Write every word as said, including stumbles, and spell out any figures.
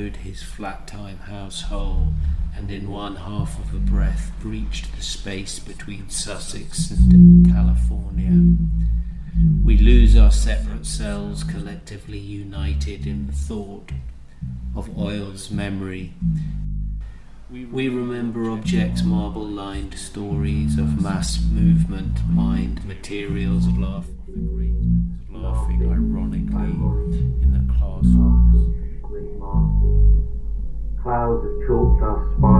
swallowed his flat-time house whole, and in one half of a breath breached the space between Sussex and California. We lose our separate selves, collectively united in the thought of oil's memory. We remember objects, marble-lined stories of mass movement, mind, materials, laughing, laughing ironically in the classrooms. Clouds of chalk dust